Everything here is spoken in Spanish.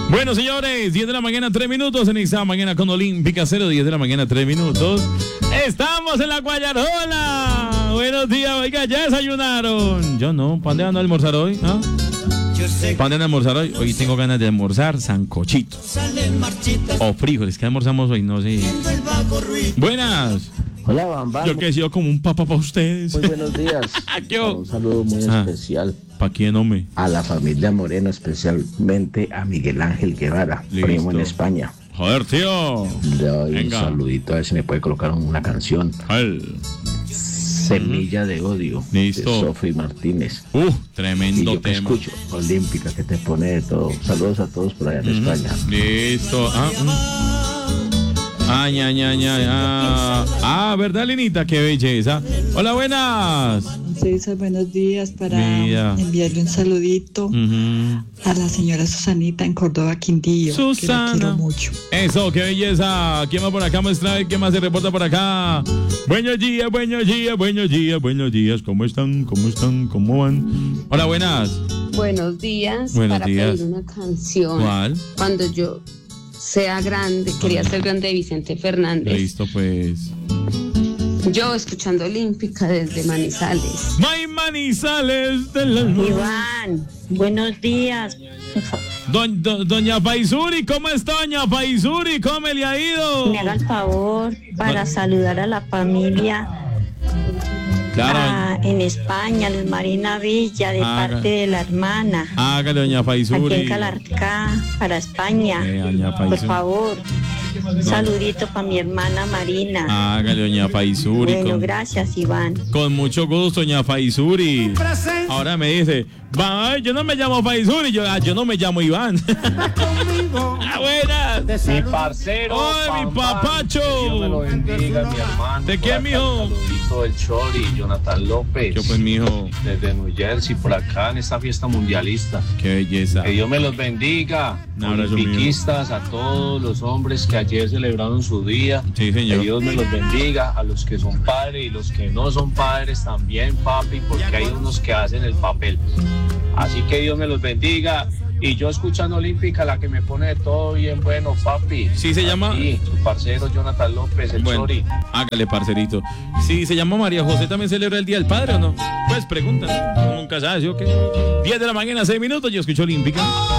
Bueno, señores, 10 de la mañana, 3 minutos. En esta mañana con Olímpica 0, 10 de la mañana, 3 minutos. Estamos en la Guayarola. Buenos días, oiga, ¿ya desayunaron? Yo no, ¿para dónde van a almorzar hoy? ¿Ah? ¿Para dónde van a almorzar hoy? Hoy tengo ganas de almorzar sancochito o frijoles. ¿Qué almorzamos hoy? No sé. Buenas. Hola, Bambam. Yo que he sido como un papá para ustedes. Muy buenos días. Un saludo muy especial. ¿Para quién, hombre? A la familia Moreno, especialmente a Miguel Ángel Guevara, primo en España. Joder, tío. Le doy un saludito, a ver si me puede colocar una canción. Semilla de odio. Listo. De Sofi Martínez. Tremendo y yo tema. Escucho Olímpica, que te pone de todo. Saludos a todos por allá en España. Listo. ¿Verdad, Linita? Qué belleza. Hola, buenas. César, buenos días. Para enviarle un saludito a la señora Susanita en Córdoba, Quindío. Susana. Que la quiero mucho. Eso, qué belleza. ¿Quién va por acá? Muestra, ¿quién más se reporta por acá? Buenos días. ¿Cómo están? ¿Cómo van? Hola, buenas. Buenos días. Buenos para días. pedir una canción. ¿Cuál? Cuando yo sea grande, quería ser grande, de Vicente Fernández. Listo, pues. Yo escuchando Olímpica desde Manizales. Manizales de la luz. Iván, buenos días. Doña Paisuri, ¿cómo está, doña Paisuri? ¿Cómo le ha ido? Me haga el favor para saludar a la familia. Claro. En España, Luz Marina Villa, de parte de la hermana. Hágale, doña Paisuri. Aquí en Calarcá, para España. Doña Paisuri. Por favor. Un saludito para mi hermana Marina. Hágale, doña Paisuri. Bueno, gracias, Iván. Con mucho gusto, doña Paisuri. Ahora me dice, yo no me llamo Paisuri, yo no me llamo Iván. Buenas. Mi parcero. ¡Ay, mi papacho! Dios me lo bendiga, mi hermano. ¿De qué, mijo? Saludito del Chori, Jonathan López. Yo, pues, mijo. Desde New Jersey, por acá en esta fiesta mundialista. Qué belleza. Que Dios me los bendiga. Olimpiquistas, a todos los hombres que ayer celebraron su día. Sí, señor. Que Dios me los bendiga. A los que son padres y los que no son padres también, papi, porque hay unos que hacen el papel. Así que Dios me los bendiga. Y yo escuchando Olímpica, la que me pone de todo bien bueno, papi. Sí, se llama. Sí, su parcero Jonathan López, el Chori. Hágale, parcerito. Sí, se llama María José, ¿también celebra el Día del Padre o no? Pues pregunta, nunca sabes, ¿yo qué? 10 de la mañana, 6 minutos, yo escucho Olímpica.